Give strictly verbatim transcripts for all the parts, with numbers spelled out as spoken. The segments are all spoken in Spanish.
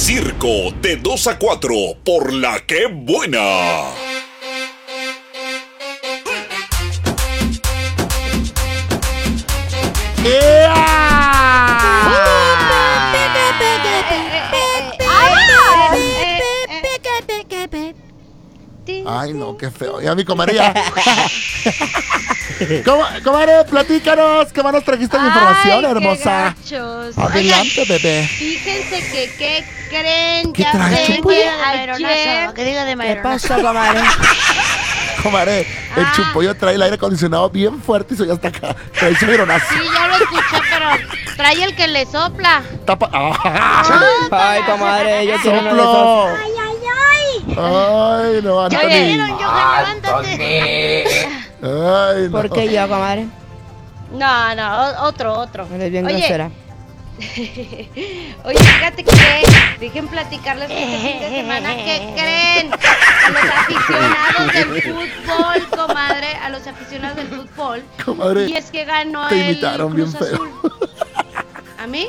Circo de dos a cuatro por La Que Buena. Ay, no, qué feo. Ya mi comadre ya. Com- Comadre, platícanos. ¿Qué más nos trajiste de información, Ay, hermosa? qué gachos. Adelante, Oigan, bebé. fíjense que, ¿qué creen? ¿Qué Ya trae, ven Chupoy? que Ayer... ayer... Que diga de ¿Qué Mayronazo. pasó, comadre? Comadre, el Ah. Chupoyo trae el aire acondicionado bien fuerte y soy hasta acá. Trae su mironazo. Sí, ya lo escuché, pero trae el que le sopla. Tapa. ¡Ah! Ay, comadre, yo quiero uno de ¡Soplo! esos. Ay, ay, ay. Ay, no, Ya Anthony. vieron, Johan, levántate. Ay, no. ¿Por qué yo, comadre? No, no, o- otro, otro. Eres bien Oye, grosera. Oye, fíjate que dejen platicarles que este fin de semana, ¿qué creen? A los aficionados del fútbol, comadre, a los aficionados del fútbol. Comadre, Y es que ganó te el imitaron bien Cruz feo. Azul. ¿A mí?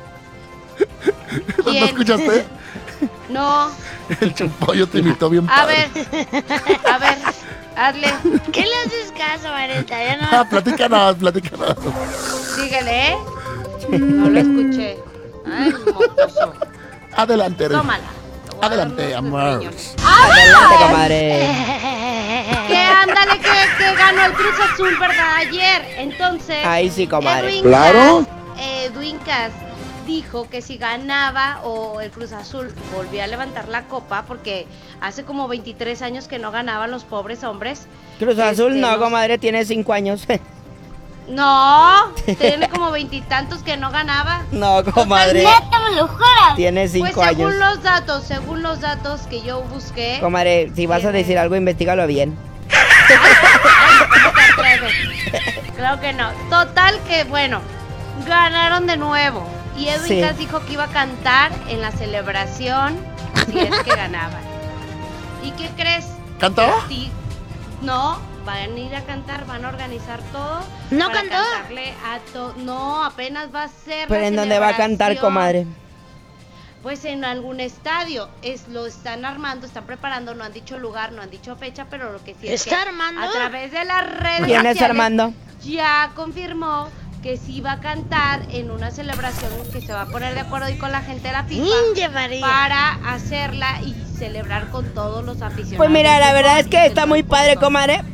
¿No ¿Quién? escuchaste? No. El Chupoyo te imitó bien A padre. ver, a ver, hazle. ¿Qué le haces caso, Marita? Ya Ah, no. platícanos, platícanos. Síguele, ¿eh? No lo escuché. Ay, mocoso. Adelante, Ere. Tómala. Te voy a dar Adelante, unos amor. riñones. Adelante, comadre. Que ándale, que, que ganó el Cruz Azul, ¿verdad? Ayer. Entonces, Ahí sí, comadre. Edwin Claro. Cass, Edwin Cass dijo que si ganaba o el Cruz Azul volvía a levantar la copa, porque hace como veintitrés años que no ganaban los pobres hombres. Cruz Azul, Este, no, no- comadre, tiene cinco años. No, tiene como veintitantos que no ganaba. No, comadre, Neta, me lo juras. tiene Pues cinco según años. los datos, según los datos que yo busqué. Comadre, si vas a Tiene- decir algo, investigalo bien. ¿Cómo te atreves? Claro que no. Total que, bueno, ganaron de nuevo. Y Edwin Sí. Cass dijo que iba a cantar en la celebración si es que ganaban. ¿Y qué crees? ¿Cantó? Sí. No, van a ir a cantar, van a organizar todo. ¿No para cantó? cantarle a to- No, apenas va a ser. Pero la ¿en dónde va a cantar, celebración. comadre? Pues en algún estadio. Es, lo están armando, están preparando, no han dicho lugar, no han dicho fecha, pero lo que sí es ¿Está que armando? a través de las redes ¿Quién es sociales Armando? ya confirmó que sí va a cantar en una celebración que se va a poner de acuerdo ahí con la gente de la FIFA Ninja María. para hacerla y celebrar con todos los aficionados. Pues mira, del la verdad fútbol es y que del está muy padre, fútbol. comadre.